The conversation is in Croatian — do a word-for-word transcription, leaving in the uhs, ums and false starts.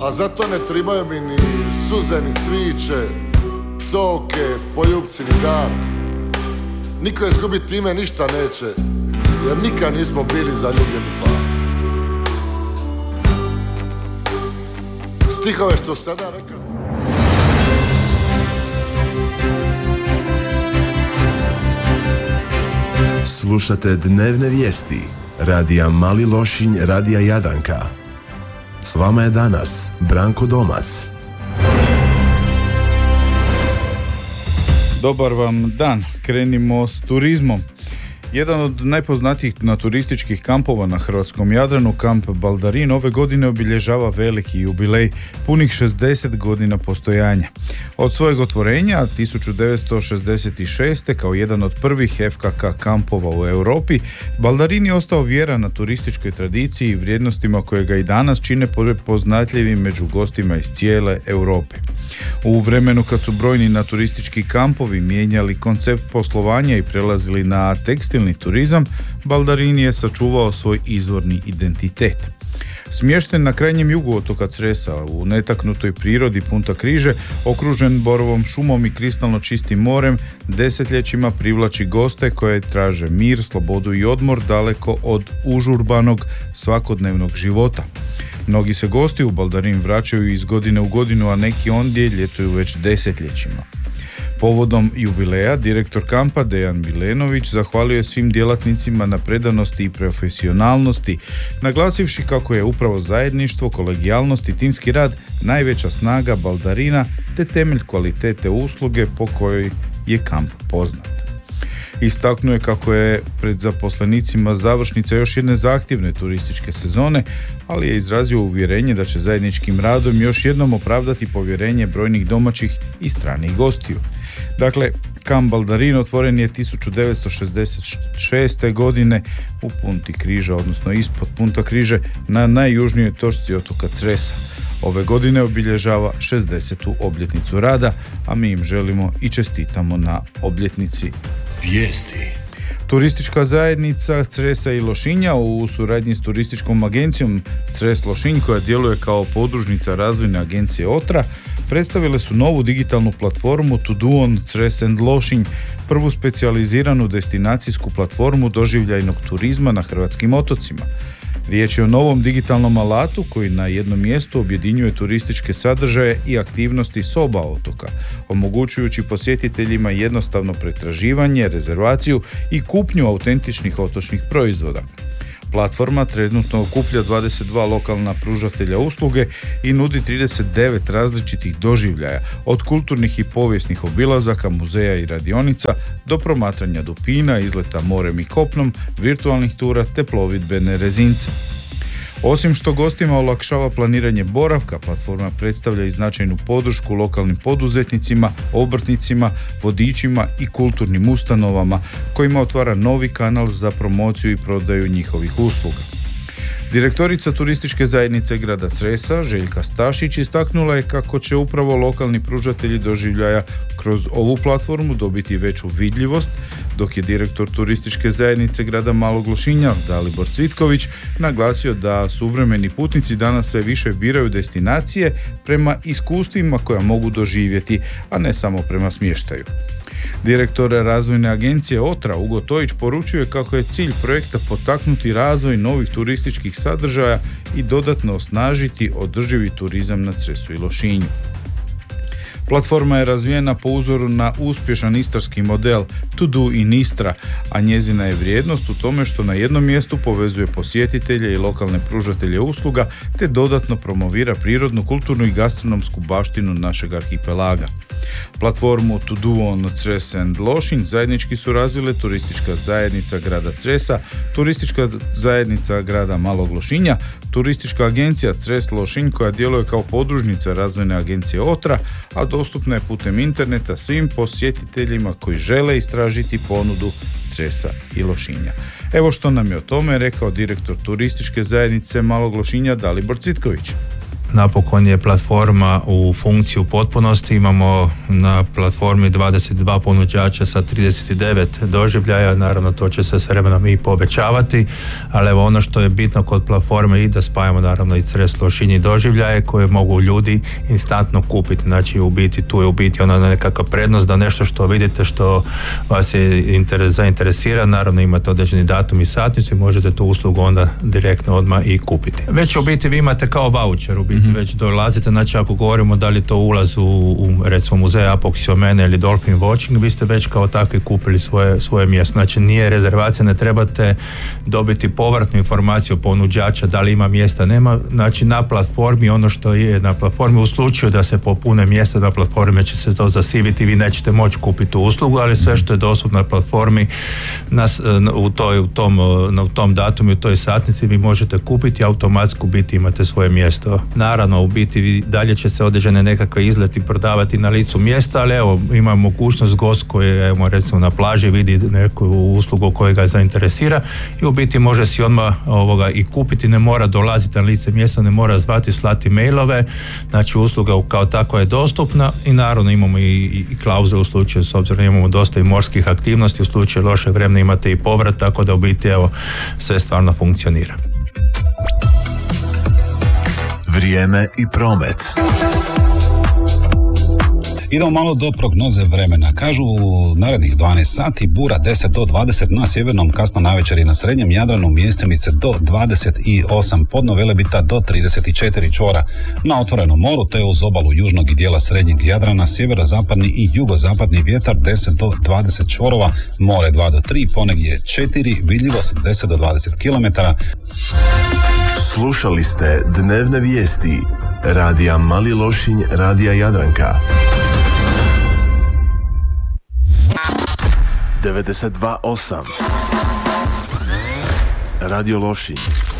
A zato ne tribaju mi ni suze, ni cviće, psovke, poljubci, ni dan. Niko izgubit time ništa neće, jer nikad nismo bili zaljubljeni par. Stihove što sada rekao sam. Slušate dnevne vijesti radija Mali Lošinj, radija Jadanka. S vama je danas Branko Domac. Dobar vam dan, krenimo s turizmom. Jedan od najpoznatijih naturističkih kampova na hrvatskom Jadranu, kamp Baldarin, ove godine obilježava veliki jubilej, punih šezdeset godina postojanja. Od svojeg otvorenja tisuću devetsto šezdeset šeste. kao jedan od prvih F K K kampova u Europi, Baldarin je ostao vjeran na turističkoj tradiciji i vrijednostima koje ga i danas čine prepoznatljivim među gostima iz cijele Europe. U vremenu kad su brojni naturistički kampovi mijenjali koncept poslovanja i prelazili na tekstilni turizam, Baldarin je sačuvao svoj izvorni identitet. Smješten na krajnjem jugu otoka Cresa, u netaknutoj prirodi Punta Križe, okružen borovom šumom i kristalno čistim morem, desetljećima privlači goste koje traže mir, slobodu i odmor daleko od užurbanog svakodnevnog života. Mnogi se gosti u Baldarin vraćaju iz godine u godinu, a neki ondje ljetuju već desetljećima. Povodom jubileja, direktor kampa Dejan Milenović zahvalio je svim djelatnicima na predanosti i profesionalnosti, naglasivši kako je upravo zajedništvo, kolegijalnost i timski rad najveća snaga Baldarina te temelj kvalitete usluge po kojoj je kamp poznat. Istaknuo je kako je pred zaposlenicima završnica još jedne zahtjevne turističke sezone, ali je izrazio uvjerenje da će zajedničkim radom još jednom opravdati povjerenje brojnih domaćih i stranih gostiju. Dakle, kamp Baldarin otvoren je tisuću devetsto šezdeset šeste. godine u Punti Križa, odnosno ispod Punta Križe, na najjužnijoj točci otoka Cresa. Ove godine obilježava šezdesetu obljetnicu rada, a mi im želimo i čestitamo na obljetnici. Vijesti. Turistička zajednica Cresa i Lošinja u suradnji s turističkom agencijom Cres Lošinj, koja djeluje kao podružnica razvojne agencije Otra, predstavile su novu digitalnu platformu Tuduon Cres and Lošinj, prvu specijaliziranu destinacijsku platformu doživljajnog turizma na hrvatskim otocima. Riječ je o novom digitalnom alatu koji na jednom mjestu objedinjuje turističke sadržaje i aktivnosti s oba otoka, omogućujući posjetiteljima jednostavno pretraživanje, rezervaciju i kupnju autentičnih otočnih proizvoda. Platforma trenutno okuplja dvadeset dva lokalna pružatelja usluge i nudi trideset devet različitih doživljaja, od kulturnih i povijesnih obilazaka, muzeja i radionica do promatranja dupina, izleta morem i kopnom, virtualnih tura te plovidbene rezince. Osim što gostima olakšava planiranje boravka, platforma predstavlja i značajnu podršku lokalnim poduzetnicima, obrtnicima, vodičima i kulturnim ustanovama, kojima otvara novi kanal za promociju i prodaju njihovih usluga. Direktorica turističke zajednice grada Cresa, Željka Stašić, istaknula je kako će upravo lokalni pružatelji doživljaja kroz ovu platformu dobiti veću vidljivost, dok je direktor turističke zajednice grada Malog Lošinja, Dalibor Cvitković, naglasio da suvremeni putnici danas sve više biraju destinacije prema iskustvima koja mogu doživjeti, a ne samo prema smještaju. Direktor razvojne agencije Otra, Ugo Tojić, poručuje kako je cilj projekta potaknuti razvoj novih turističkih sadržaja i dodatno osnažiti održivi turizam na Cresu i Lošinju. Platforma je razvijena po uzoru na uspješan istarski model To Do in Istra, a njezina je vrijednost u tome što na jednom mjestu povezuje posjetitelje i lokalne pružatelje usluga te dodatno promovira prirodnu, kulturnu i gastronomsku baštinu našeg arhipelaga. Platformu Tuduon Cres and Lošinj zajednički su razvile turistička zajednica grada Cresa, turistička zajednica grada Malog Lošinja, turistička agencija Cres Lošinj koja djeluje kao podružnica razvojne agencije Otra, a dostupna je putem interneta svim posjetiteljima koji žele istražiti ponudu Cresa i Lošinja. Evo što nam je o tome rekao direktor turističke zajednice Malog Lošinja Dalibor Cvitković. napokon je platforma u funkciji u potpunosti. Imamo na platformi dvadeset dva ponuđača sa trideset devet doživljaja, naravno to će se s vremenom i povećavati, ali evo ono što je bitno kod platforme i da spajamo naravno i Cres Lošinj i doživljaje koje mogu ljudi instantno kupiti. Znači u biti tu je u biti ona nekakva prednost da nešto što vidite što vas je interes, zainteresira, naravno imate određeni datum i satnicu i možete tu uslugu onda direktno odmah i kupiti. Već u biti vi imate kao voucher, u biti mm-hmm. već dolazite, znači ako govorimo da li to ulaz u, u recimo muzej Apoksiomene ili Dolphin Watching, vi ste već kao takvi kupili svoje, svoje mjesto. Znači nije rezervacija, ne trebate dobiti povratnu informaciju ponuđača da li ima mjesta, nema. Znači na platformi ono što je na platformi u slučaju da se popune mjesta na platformi će se to zasiviti, vi nećete moći kupiti tu uslugu, ali sve što je dostupno na platformi nas, u, toj, u, tom, u tom datumu, u toj satnici vi možete kupiti i automatski biti imate svoje mjesto. Naravno u biti dalje će se određene nekakve izleti prodavati na licu mjesta, ali evo ima mogućnost gost koji je evo, recimo na plaži vidi neku uslugu koja ga zainteresira i u biti može si odmah ovoga i kupiti, ne mora dolaziti na lice mjesta, ne mora zvati, slati mailove, znači usluga kao takva je dostupna i naravno imamo i, i, i klauzulu u slučaju, s obzirom imamo dosta i morskih aktivnosti, u slučaju lošeg vremena imate i povrat, tako da u biti evo sve stvarno funkcionira. Vrijeme i promet. Idemo malo do prognoze vremena. Kažu u narednih dvanaest sati bura deset do dvadeset na sjevernom, kasno navečer i na srednjem Jadranu, mjestimice do dvadeset osam, podno Velebita do trideset četiri čvora. Na otvorenom moru te uz obalu južnog i dijela srednjeg Jadrana sjeverozapadni i jugozapadni vjetar deset do dvadeset čvorova, more dva do tri, ponegdje četiri, vidljivost deset do dvadeset kilometara. Slušali ste dnevne vijesti radija Mali Lošinj, radija Jadranka. devedeset dva osam Radio Lošinj.